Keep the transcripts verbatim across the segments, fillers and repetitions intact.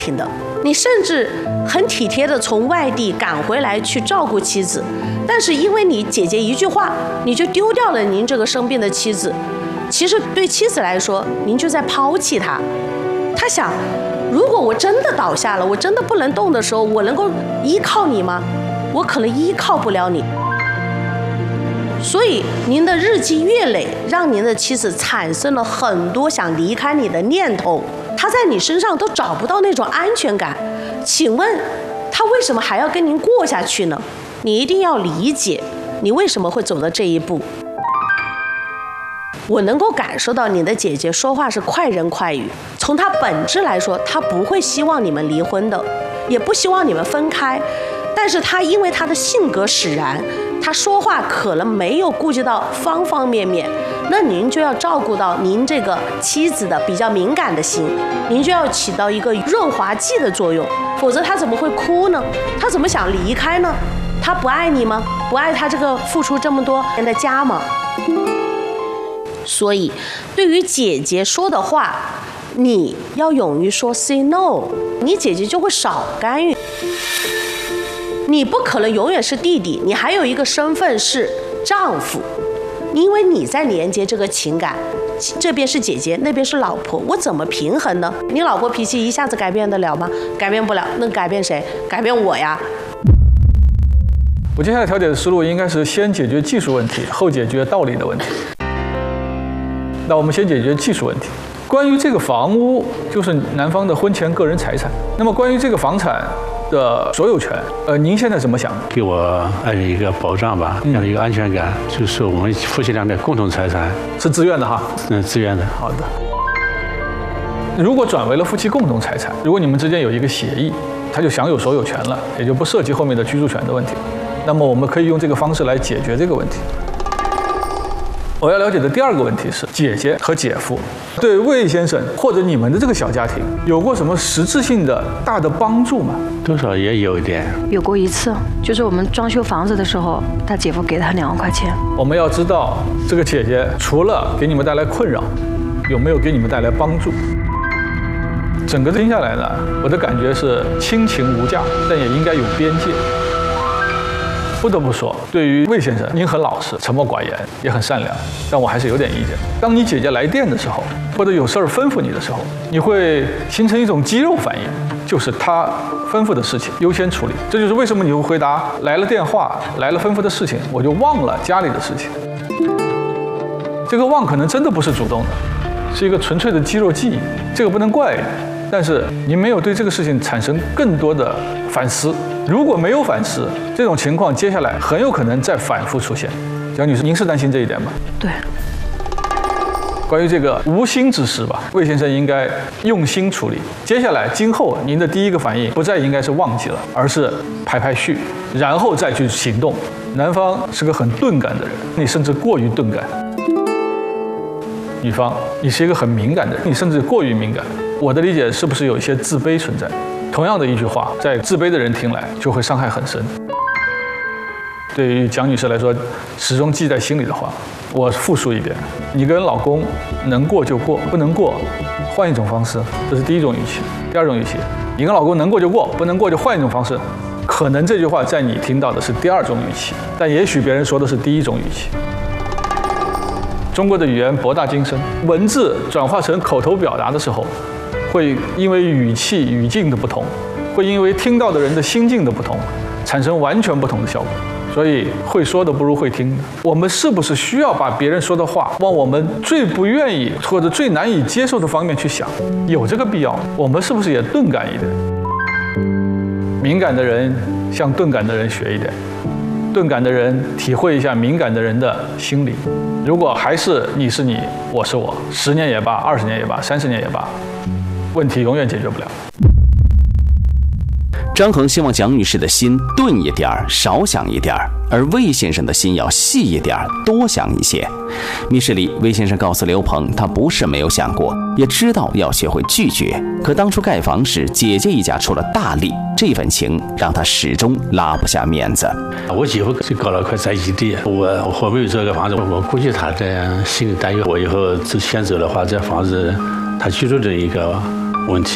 庭的，你甚至很体贴的从外地赶回来去照顾妻子，但是因为你姐姐一句话，你就丢掉了您这个生病的妻子。其实对妻子来说，您就在抛弃她。她想，如果我真的倒下了，我真的不能动的时候，我能够依靠你吗？我可能依靠不了你。所以您的日积月累，让您的妻子产生了很多想离开你的念头，她在你身上都找不到那种安全感。请问她为什么还要跟您过下去呢？你一定要理解你为什么会走到这一步。我能够感受到你的姐姐说话是快人快语，从她本质来说，她不会希望你们离婚的，也不希望你们分开，但是她因为她的性格使然，她说话可能没有顾及到方方面面，那您就要照顾到您这个妻子的比较敏感的心，您就要起到一个润滑剂的作用，否则她怎么会哭呢？她怎么想离开呢？她不爱你吗？不爱她这个付出这么多年的家吗？所以对于姐姐说的话，你要勇于说 say no， 你姐姐就会少干预。你不可能永远是弟弟，你还有一个身份是丈夫，因为你在连接这个情感，这边是姐姐，那边是老婆，我怎么平衡呢？你老婆脾气一下子改变得了吗？改变不了，那改变谁？改变我呀。 我接下来调解的思路应该是先解决技术问题，后解决道理的问题。那我们先解决技术问题。关于这个房屋，就是男方的婚前个人财产。那么关于这个房产的所有权，呃，您现在怎么想？ 给我爱人一个保障吧，这样的一个安全感，就是我们夫妻俩的共同财产， 是自愿的哈。 嗯，自愿的。 好的。如果转为了夫妻共同财产，如果你们之间有一个协议，他就享有所有权了，也就不涉及后面的居住权的问题。那么我们可以用这个方式来解决这个问题。我要了解的第二个问题是，姐姐和姐夫对魏先生或者你们的这个小家庭有过什么实质性的大的帮助吗？ 多少也有一点。 有过一次，就是我们装修房子的时候，他姐夫给他两万块钱。 我们要知道，这个姐姐除了给你们带来困扰，有没有给你们带来帮助？整个听下来呢，我的感觉是亲情无价，但也应该有边界。不得不说，对于魏先生，您很老实、沉默寡言，也很善良，但我还是有点意见。当你姐姐来电的时候，或者有事儿吩咐你的时候，你会形成一种肌肉反应，就是她吩咐的事情优先处理。这就是为什么你会回答来了电话、来了吩咐的事情，我就忘了家里的事情。这个忘可能真的不是主动的，是一个纯粹的肌肉记忆，这个不能怪人。但是您没有对这个事情产生更多的反思。如果没有反思，这种情况接下来很有可能再反复出现。蒋女士，您是担心这一点吗？ 对。 关于这个无心之失吧，魏先生应该用心处理。接下来今后您的第一个反应不再应该是忘记了，而是排排序，然后再去行动。男方是个很钝感的人，你甚至过于钝感。女方，你是一个很敏感的人，你甚至过于敏感。我的理解是不是有一些自卑存在？同样的一句话，在自卑的人听来就会伤害很深。对于蒋女士来说，始终记在心里的话，我复述一遍：你跟老公能过就过，不能过，换一种方式。这是第一种语气。第二种语气，你跟老公能过就过，不能过就换一种方式。可能这句话在你听到的是第二种语气，但也许别人说的是第一种语气。中国的语言博大精深，文字转化成口头表达的时候，会因为语气语境的不同，会因为听到的人的心境的不同，产生完全不同的效果。所以会说的不如会听的。我们是不是需要把别人说的话往我们最不愿意或者最难以接受的方面去想？有这个必要吗？我们是不是也钝感一点？敏感的人向钝感的人学一点，钝感的人体会一下敏感的人的心理。如果还是你是你，我是我，十年也罢，二十年也罢，三十年也罢，问题永远解决不了。 张恒希望蒋女士的心钝一点儿，少想一点儿，而魏先生的心要细一点儿，多想一些。密室里，魏先生告诉刘鹏，他不是没有想过，也知道要学会拒绝。可当初盖房时，姐姐一家出了大力，这份情让他始终拉不下面子。 我姐夫是搞了块在异地，我我没有这个房子，我估计他在心里担忧，我以后选择的话，这房子他居住的一个问题。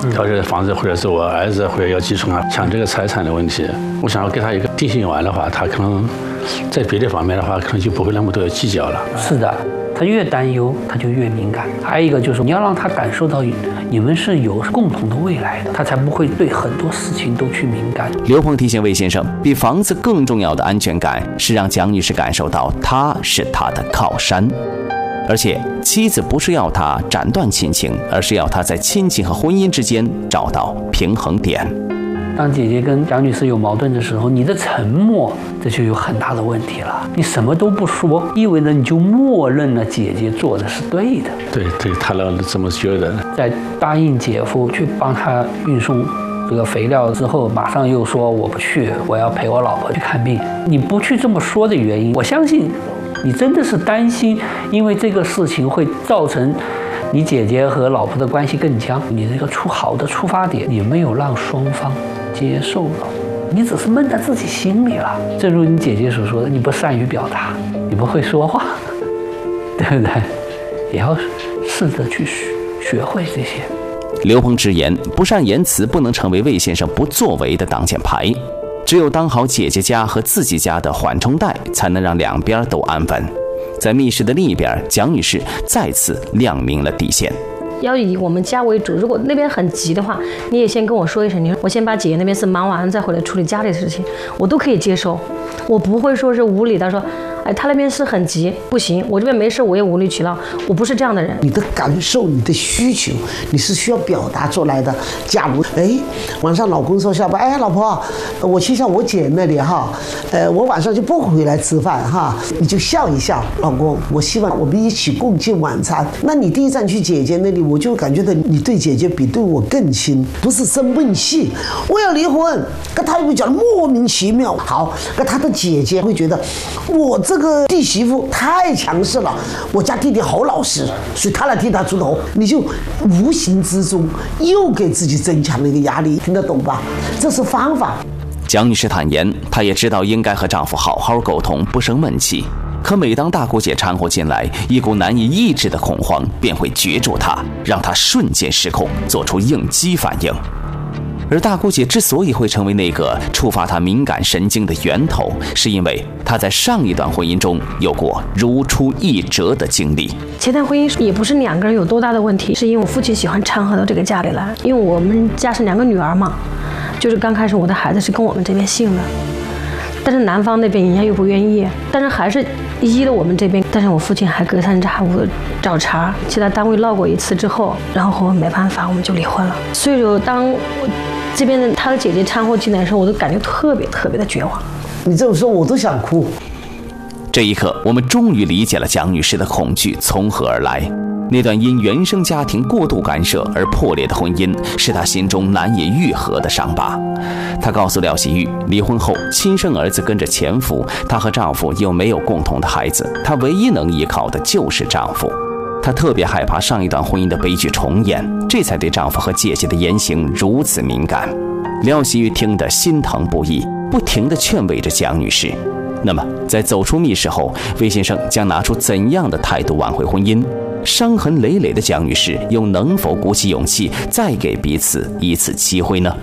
挑这个房子，或者是我儿子或者要继承啊抢这个财产的问题，我想要给他一个定性完的话，他可能在别的方面的话，可能就不会那么多的计较了。 是的，他越担忧，他就越敏感。还有一个就是你要让他感受到你们是有共同的未来的，他才不会对很多事情都去敏感。 刘鹏提醒魏先生，比房子更重要的安全感是让蒋女士感受到他是她的靠山。而且妻子不是要他斩断亲情，而是要他在亲情和婚姻之间找到平衡点。 当姐姐跟蒋女士有矛盾的时候，你的沉默这就有很大的问题了。你什么都不说，意味着你就默认了姐姐做的是对的。 对对，他老这么觉得。 在答应姐夫去帮他运送这个肥料之后，马上又说我不去，我要陪我老婆去看病。你不去这么说的原因，我相信你真的是担心，因为这个事情会造成你姐姐和老婆的关系更僵。你这个出好的出发点，你没有让双方接受了，你只是闷在自己心里了。正如你姐姐所说的，你不善于表达，你不会说话，对不对？也要试着去学会这些。 刘鹏直言，不善言辞不能成为魏先生不作为的挡箭牌。只有当好姐姐家和自己家的缓冲带，才能让两边都安稳。在密室的另一边，蒋女士再次亮明了底线。 要以我们家为主，如果那边很急的话，你也先跟我说一声，你说我先把姐姐那边事忙完了再回来处理家里的事情，我都可以接受。我不会说是无理的说，哎，他那边事很急，不行，我这边没事，我也无理取闹，我不是这样的人。 你的感受、你的需求，你是需要表达出来的。假如哎，晚上老公说下班，哎，老婆，我去一下我姐那里哈，呃，我晚上就不回来吃饭哈，你就笑一笑，老公，我希望我们一起共进晚餐。那你第一站去姐姐那里，我就感觉到你对姐姐比对我更亲，不是生闷气，我要离婚，跟他又讲莫名其妙。好，跟他的姐姐会觉得我这个弟媳妇太强势了，我家弟弟好老实，所以他来替他出头，你就无形之中又给自己增强了一个压力，听得懂吧？这是方法。 蒋女士坦言，她也知道应该和丈夫好好沟通，不生闷气。可每当大姑姐掺和进来，一股难以抑制的恐慌便会攫住她，让她瞬间失控，做出应激反应。而大姑姐之所以会成为那个触发她敏感神经的源头，是因为她在上一段婚姻中有过如出一辙的经历。 前段婚姻也不是两个人有多大的问题，是因为我父亲喜欢掺和到这个家里来，因为我们家是两个女儿嘛，就是刚开始我的孩子是跟我们这边姓的，但是男方那边人家又不愿意，但是还是依了我们这边，但是我父亲还隔三差五的找茬，去他单位闹过一次之后，然后没办法我们就离婚了。所以说当我这边的他的姐姐掺和进来的时候，我都感觉特别特别的绝望。 你这么说我都想哭。 这一刻，我们终于理解了蒋女士的恐惧从何而来。那段因原生家庭过度干涉而破裂的婚姻，是她心中难以愈合的伤疤。她告诉廖喜玉，离婚后亲生儿子跟着前夫，她和丈夫又没有共同的孩子，她唯一能依靠的就是丈夫。她特别害怕上一段婚姻的悲剧重演，这才对丈夫和姐姐的言行如此敏感。廖喜玉听得心疼不已，不停地劝慰着蒋女士。那么在走出密室后，魏先生将拿出怎样的态度挽回婚姻？伤痕累累的蒋女士又能否鼓起勇气再给彼此一次机会呢？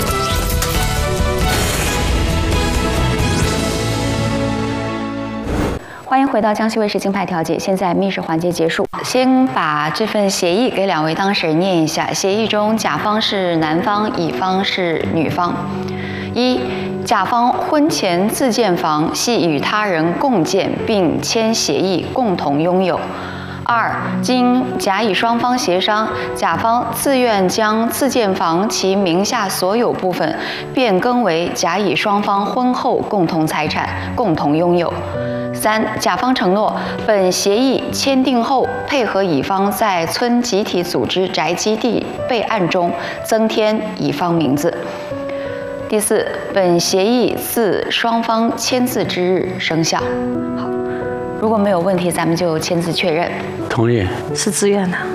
欢迎回到江西卫视金牌调解，现在密室环节结束。先把这份协议给两位当事人念一下。协议中，甲方是男方，乙方是女方。一、甲方婚前自建房系与他人共建，并签协议共同拥有。二、经甲乙双方协商，甲方自愿将自建房其名下所有部分变更为甲乙双方婚后共同财产，共同拥有。三、甲方承诺本协议签订后，配合乙方在村集体组织宅基地备案中增添乙方名字。第四，本协议自双方签字之日生效。好，如果没有问题，咱们就签字确认。 同意。 是自愿的。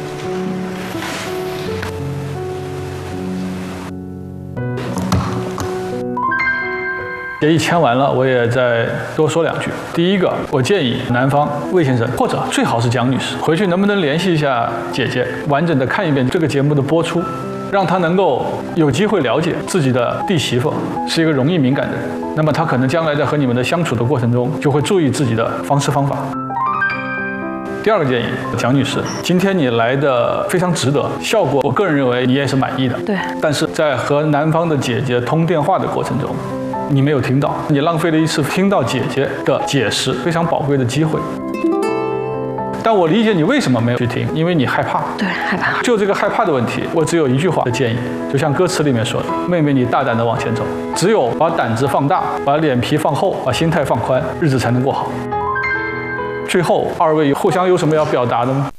协议签完了，我也再多说两句。第一个，我建议男方魏先生或者最好是蒋女士回去能不能联系一下姐姐，完整的看一遍这个节目的播出， 让他能够有机会了解自己的弟媳妇是一个容易敏感的人，那么他可能将来在和你们的相处的过程中就会注意自己的方式方法。第二个建议，蒋女士，今天你来的非常值得，效果我个人认为你也是满意的。 对。 但是在和男方的姐姐通电话的过程中，你没有听到，你浪费了一次听到姐姐的解释非常宝贵的机会。但我理解你为什么没有去听，因为你害怕。 对，害怕。 就这个害怕的问题，我只有一句话的建议，就像歌词里面说的：“妹妹，你大胆地往前走，只有把胆子放大，把脸皮放厚，把心态放宽，日子才能过好。”最后，二位互相有什么要表达的吗？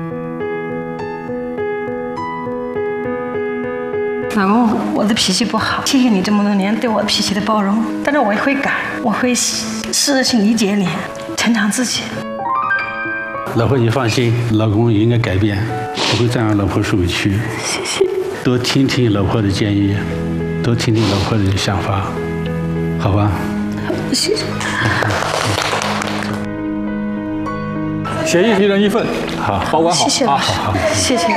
老公，我的脾气不好，谢谢你这么多年对我脾气的包容，但是我会改，我会试着去理解你，成长自己。 老婆，你放心，老公也应该改变，不会再让老婆受委屈。 谢谢。 多听听老婆的建议，多听听老婆的想法，好吧？ 谢谢。 协议一人一份，好，保管好。 谢谢老师， 好好， 谢谢。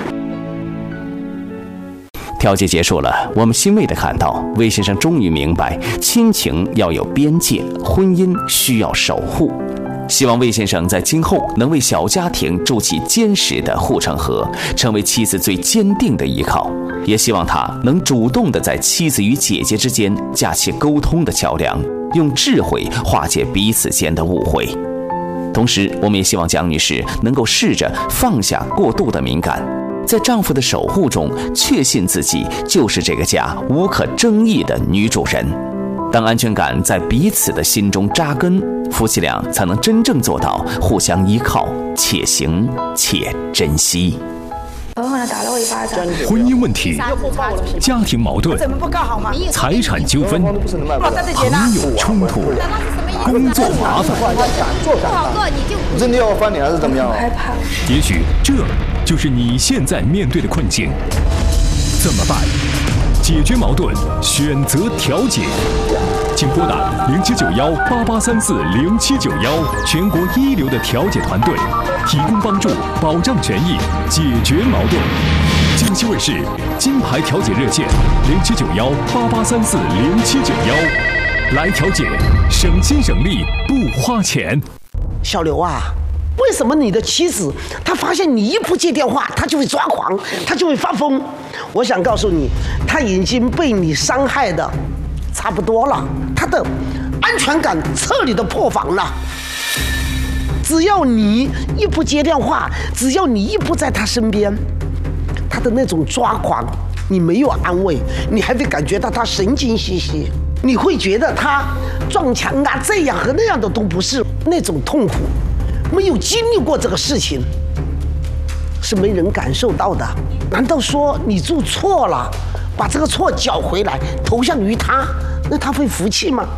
调解结束了，我们欣慰地看到魏先生终于明白，亲情要有边界，婚姻需要守护。希望魏先生在今后能为小家庭筑起坚实的护城河，成为妻子最坚定的依靠。也希望他能主动地在妻子与姐姐之间架起沟通的桥梁，用智慧化解彼此间的误会。同时，我们也希望蒋女士能够试着放下过度的敏感，在丈夫的守护中，确信自己就是这个家无可争议的女主人。当安全感在彼此的心中扎根，夫妻俩才能真正做到互相依靠，且行且珍惜。 然后呢，打了我一巴掌。 婚姻问题、家庭矛盾、财产纠纷、朋友冲突、工作麻烦， 不好做你就真的要翻脸还是怎么样？ 害怕。 也许这就是你现在面对的困境，怎么办？解决矛盾，选择调解。请拨打零七九幺八八三四零七九幺，全国一流的调解团队，提供帮助，保障权益，解决矛盾。江西卫视金牌调解热线零七九幺八八三四零七九幺，来调解，省心省力不花钱。 小刘啊，为什么你的妻子她发现你一不接电话，她就会抓狂，她就会发疯？我想告诉你，她已经被你伤害的差不多了，她的安全感彻底的破防了。只要你一不接电话，只要你一不在她身边，她的那种抓狂，你没有安慰，你还会感觉到她神经兮兮，你会觉得她撞墙啊，这样和那样的都不是，那种痛苦，没有经历过这个事情，是没人感受到的。难道说你做错了，把这个错缴回来，投向于他，那他会服气吗？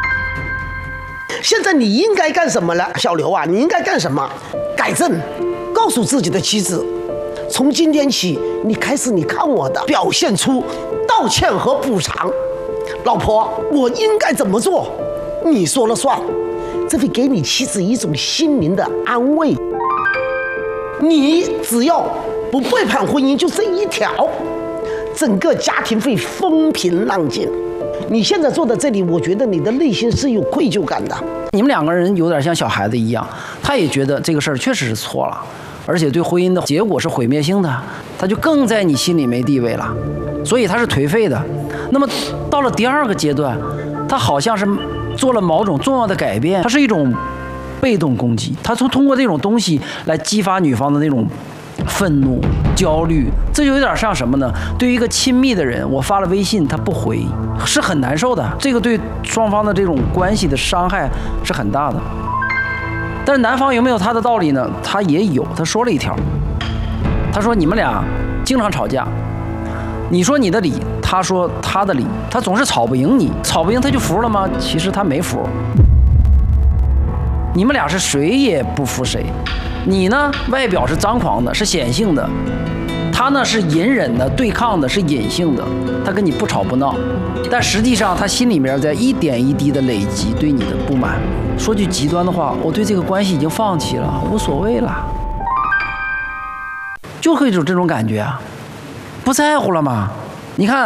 现在你应该干什么了，小刘啊？你应该干什么？改正，告诉自己的妻子，从今天起，你开始你看我的，表现出道歉和补偿。老婆，我应该怎么做？你说了算。这会给你妻子一种心灵的安慰。你只要不背叛婚姻，就这一条，整个家庭会风平浪静。你现在坐在这里，我觉得你的内心是有愧疚感的。 你们两个人有点像小孩子一样，他也觉得这个事儿确实是错了，而且对婚姻的结果是毁灭性的，他就更在你心里没地位了，所以他是颓废的。那么到了第二个阶段，他好像是做了某种重要的改变，它是一种被动攻击，他从通过这种东西来激发女方的那种愤怒、焦虑，这就有点像什么呢？对于一个亲密的人，我发了微信他不回，是很难受的，这个对双方的这种关系的伤害是很大的。但是男方有没有他的道理呢？他也有，他说了一条，他说你们俩经常吵架，你说你的理，他说他的理，他总是吵不赢你，吵不赢他就服了吗？其实他没服，你们俩是谁也不服谁。你呢，外表是张狂的，是显性的；他呢是隐忍的、对抗的，是隐性的。他跟你不吵不闹，但实际上他心里面在一点一滴的累积对你的不满。说句极端的话，我对这个关系已经放弃了，无所谓了，就会有这种感觉啊。 不在乎了吗？你看